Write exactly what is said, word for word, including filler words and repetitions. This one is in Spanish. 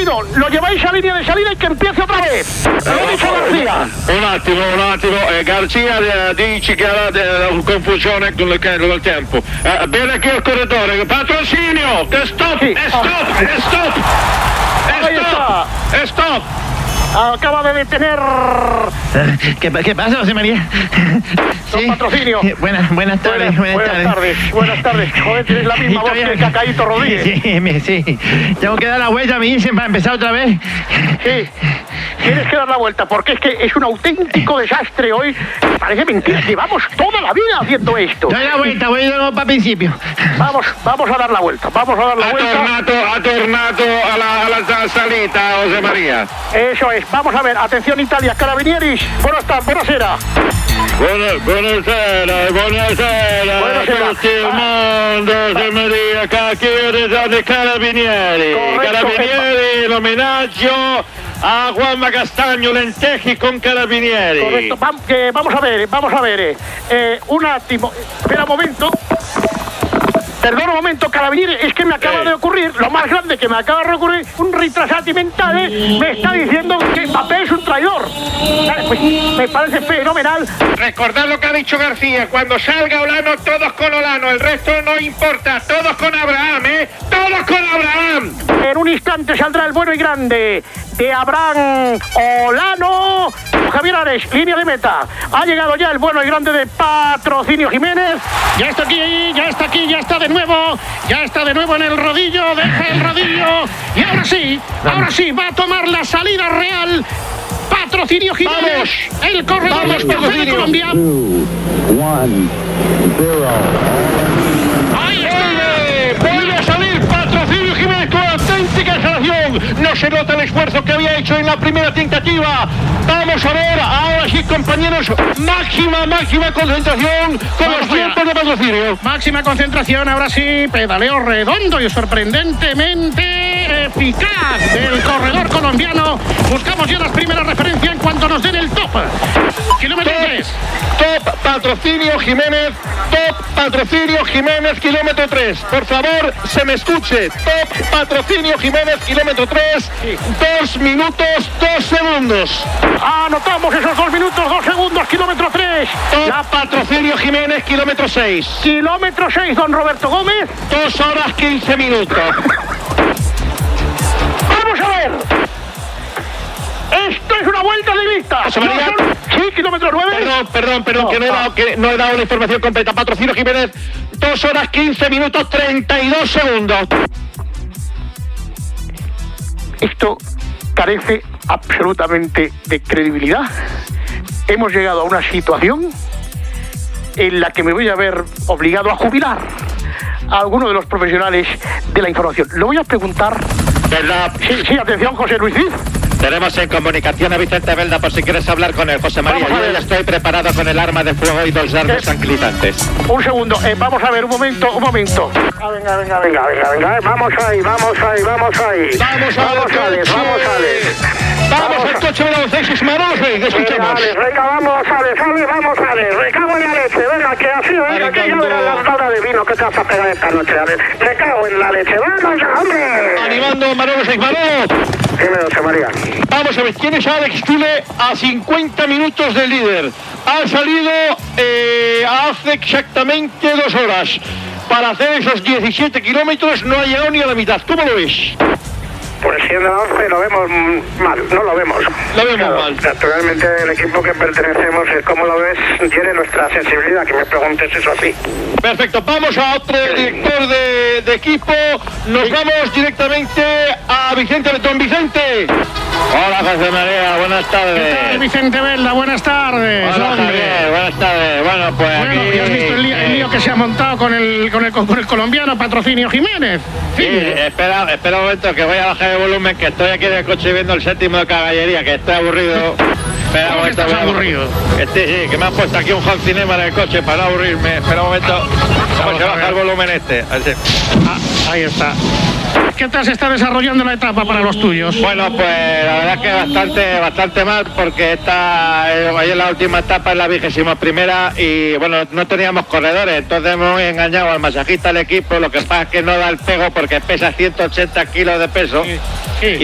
detenido. Lo lleváis a línea de salida y que empiece otra vez. Lo ha dicho García. Un attimo, un attimo. Eh, Garcia eh, dice che ha eh, confusione con il, con il tempo. Eh, bene qui il corridore. Patrocinio! Che stop! Sì. E stop! E stop! Ahí E stop! E stop! Acaba de detener. ¿Qué, qué pasa, José María? Don Patrocinio. Eh, Buenas, buenas tardes, Buenas, buenas, buenas tardes. tardes. Buenas tardes. Joder, tienes la misma voz que el Cacaíto Rodríguez. Sí, sí, sí. Tengo que dar la vuelta a mi Isen para empezar otra vez. Sí. Tienes que dar la vuelta porque es que es un auténtico desastre hoy. Parece mentira. Llevamos toda la vida haciendo esto. Doy la vuelta, voy de nuevo para el principio. Vamos, vamos a dar la vuelta. Vamos a dar la Ha vuelta. tornato, ha tornato alla, alla salita, José María. Eso es. Vamos a ver. Atención, Italia. Carabinieris. Buenas tardes. Buonasera. Buona, buonasera, buonasera, Buonasera. a tutto il mondo, José María, cacchiere dei Carabinieri. Corretto, Carabinieri, l'omenaggio a Juanma Castagno, lenteji con Carabinieri. Correcto. Vam- que vamos a ver. Vamos a ver. Eh, eh, un attimo. Espera un momento. Perdón un momento, Carabinieri, es que me acaba Sí. de ocurrir, lo más grande que me acaba de ocurrir, un retrasati mentale me está diciendo que Mbappé es un traidor. Pues, me parece fenomenal. Recordad lo que ha dicho García, cuando salga Olano, todos con Olano, el resto no importa, todos con Abraham, ¿eh? Todos con Abraham. En un instante saldrá el bueno y grande de Abraham Olano. Javier Ares, línea de meta. Ha llegado ya el bueno y grande de Patrocinio Jiménez. Ya está aquí, ya está aquí, ya está de nuevo. Ya está de nuevo en el rodillo, deja el rodillo. Y ahora sí, ahora sí, va a tomar la salida real. Patrocinio Jiménez, el corredor Vamos, más tercero de Patrocinio. Colombia. Ahí está. Vuelve a salir Patrocinio Jiménez con auténtica exhalación. No se nota el esfuerzo que había hecho en la primera tentativa. Vamos a ver, ahora sí, compañeros, máxima, máxima concentración con Vamos los allá. tiempos de Patrocinio. Máxima concentración, ahora sí, pedaleo redondo y sorprendentemente eficaz del corredor colombiano. Buscamos ya las primeras referencias en cuanto nos den el top. Kilómetro tres. Top Patrocinio Jiménez, top Patrocinio Jiménez, kilómetro tres. Por favor, se me escuche. Top Patrocinio Jiménez, kilómetro tres, dos minutos, dos segundos. Anotamos esos dos minutos, dos segundos, kilómetro tres. Top Patrocinio Jiménez, kilómetro seis, Kilómetro seis, don Roberto Gómez. dos horas quince minutos. Vamos a ver. Esto es una vuelta de vista. José María. No son- Sí, kilómetro nueve. Perdón, perdón, perdón, No, que, no he no. dado, que no he dado la información completa. Patrocinio Jiménez, dos horas quince minutos, treinta y dos segundos. Esto carece absolutamente de credibilidad. Hemos llegado a una situación en la que me voy a ver obligado a jubilar a alguno de los profesionales de la información. Lo voy a preguntar. ¿Verdad? Sí, sí, atención, José Luis Cid. Tenemos en comunicación a Vicente Velda por si quieres hablar con él, José María. Vamos a Yo ver. ya estoy preparado con el arma de fuego y dos dardos ¿Qué? tranquilizantes. Un segundo, eh, vamos a ver, un momento, un momento. Ah, venga, venga, venga, venga, venga, eh, vamos ahí, vamos ahí, vamos ahí. Vamos a vamos, ver, Alex, coche. vamos, Alex. Vamos al coche de los seis Ismaros, Venga, escuchemos. Alex, venga, vamos, Alex, Alex, vamos, Alex. Me cago en la leche, venga, que así, venga, que ya verás la tabla de vino que te vas a pegar esta noche, Alex. Me cago en la leche, vamos, hombre. Animando Manolo Seismaros. Dime, José María. Vamos a ver, ¿quién es Alex Tule a cincuenta minutos del líder? Ha salido eh, hace exactamente dos horas. Para hacer esos diecisiete kilómetros no ha llegado ni a la mitad. ¿Cómo lo ves? Pues siendo once lo vemos mm, mal, no lo vemos. Lo vemos mal. Naturalmente el equipo que pertenecemos, es como lo ves, tiene nuestra sensibilidad, que me preguntes eso así. Perfecto, vamos a otro director de, de equipo. Nos vamos directamente a Vicente. Don Vicente. Hola, José María, buenas tardes. Vicente Velda, buenas tardes. Hola, Javier, buenas tardes. Bueno, pues Bueno, aquí... ¿ya has visto el lío, el lío que se ha montado con el, con el, con el colombiano Patrocinio Jiménez? Sí, espera, espera un momento que voy a bajar el volumen, que estoy aquí en el coche viendo el séptimo de caballería, que estoy aburrido. Espera un ¿Cómo que momento, estás voy a- aburrido? Este, sí, que me han puesto aquí un home cinema en el coche para no aburrirme. Espera un momento. ¿Cómo Vamos se a baja ver. el volumen este? Así. Ah, ahí está. ¿Qué tal se está desarrollando la etapa para los tuyos? Bueno, pues la verdad es que bastante, bastante mal, porque esta, eh, hoy en la última etapa es la vigésima primera y bueno, no teníamos corredores, entonces hemos engañado al masajista del equipo. Lo que pasa es que no da el pego porque pesa ciento ochenta kilos de peso. Sí.